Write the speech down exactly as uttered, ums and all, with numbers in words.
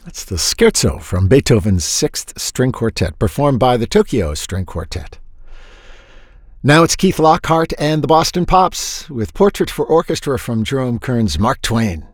That's the Scherzo from Beethoven's Sixth String Quartet, performed by the Tokyo String Quartet. Now it's Keith Lockhart and the Boston Pops with Portrait for Orchestra from Jerome Kern's Mark Twain.